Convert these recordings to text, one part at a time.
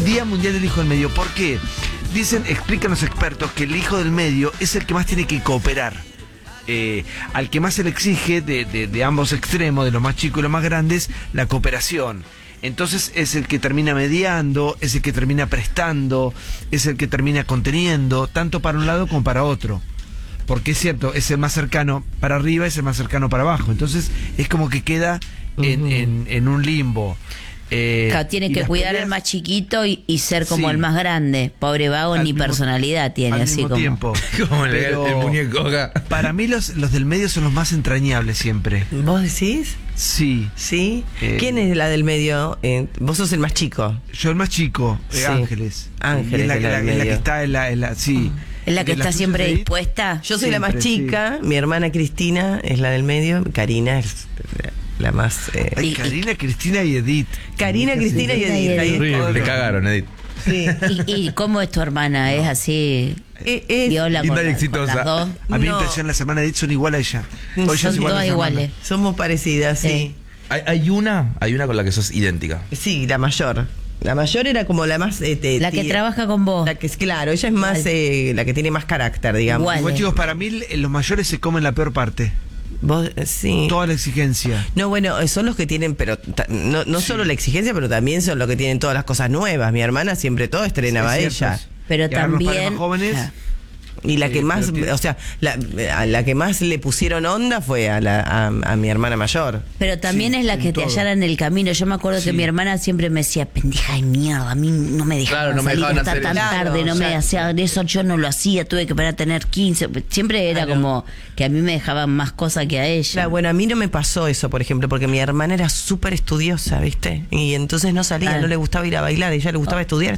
Día Mundial del Hijo del Medio. ¿Por qué? Explican los expertos que el hijo del medio es el que más tiene que cooperar. Al que más se le exige de ambos extremos, de los más chicos y los más grandes, la cooperación. Entonces es el que termina mediando, es el que termina prestando, es el que termina conteniendo, tanto para un lado como para otro. Porque es cierto, es el más cercano para arriba, es el más cercano para abajo. Entonces es como que queda en un limbo. Claro, tiene que cuidar al más chiquito y ser como el más grande. Pobre vago, ni personalidad tiene. Al así mismo como tiempo. Como el muñeco acá. Para mí los del medio son los más entrañables siempre. ¿Vos decís? Sí. ¿Sí? ¿Quién es la del medio? Vos sos el más chico. Yo el más chico, Sí. Ángeles. Ángeles es la, es la del la que medio. está en la sí. es la que ¿De las está siempre tuyas, Edith? dispuesta. Yo soy la más Siempre, chica, mi hermana Cristina es la del medio, Karina es la más... Ay, Karina, Cristina y Edith. Karina, Cristina y Edith. ahí es todo. Te cagaron, Edith. Sí. ¿Y cómo es tu hermana? ¿Es así? Viola linda con, y con exitosa. las dos. A mí No. me impresiona las hermanas de Edith son igual a ella. O ella es Son igual a todas su hermana. iguales. Somos parecidas, sí. Hay una con la que sos idéntica. Sí, la mayor. La mayor era como la más... La que trabaja con vos. La que es, claro, ella es más la que tiene más carácter, digamos. Igual. Igual, chicos, para mí los mayores se comen la peor parte. Vos, sí. Toda la exigencia. No, bueno, son los que tienen, pero no solo la exigencia, pero también son los que tienen todas las cosas nuevas. Mi hermana siempre todo estrenaba Es cierto. ella. Pero Y ahora los padres también... más jóvenes, Ah. Y la que más, pero o sea, a la que más le pusieron onda fue a mi hermana mayor. Pero también Sí, es la en que te todo. allanan el camino. Yo me acuerdo que Sí. mi hermana siempre me decía, pendeja de mierda, a mí no me dejaban Claro, no me salir dejaban hasta hacer tan eso. tarde, Claro, no me ya. hacían eso, yo no lo hacía, tuve que esperar a tener 15. Siempre era Claro. como que a mí me dejaban más cosas que a ella. Claro, bueno, a mí no me pasó eso, por ejemplo, porque mi hermana era súper estudiosa, ¿viste? Y entonces no salía, Ah. no le gustaba ir a bailar, a ella le gustaba estudiar.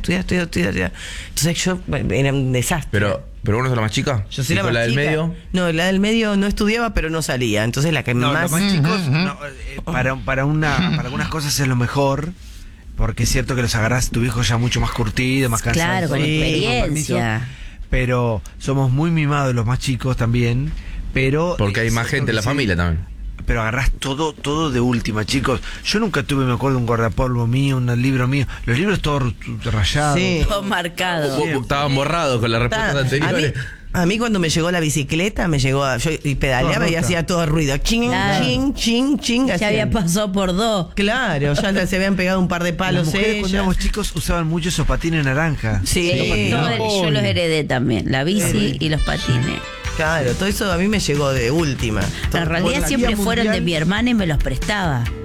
Entonces yo era un desastre. Pero vos no sos la más chica. Yo soy ¿Y la con más la del chica. medio? No, la del medio no estudiaba, pero no salía. Entonces la que no, más... los más chicos, no, para algunas cosas es lo mejor. Porque es cierto que los agarrás tu hijo ya mucho más curtido, más cansado. Claro, con Sí, experiencia. con permiso. Pero somos muy mimados los más chicos también. Pero Porque hay es más cierto gente en que la sí. familia también. Pero agarrás todo de última, chicos. Yo nunca tuve, me acuerdo, un guardapolvo mío, un libro mío. Los libros todos rayados. Sí. Todo marcado. Vos estaban borrados con las respuestas anteriores. A mí cuando me llegó la bicicleta, yo y pedaleaba Toda y rota. hacía todo ruido. Ching, Claro. ching, ching, ching. Ya hacían. había pasado por dos. Claro, ya se habían pegado un par de Las palos mujeres cuando ellas. éramos chicos usaban mucho esos patines naranja. Sí, Yo los heredé también, la bici y los patines. claro, todo eso a mí me llegó de última. En realidad la siempre guía fueron de mundial- mi hermana y me los prestaba.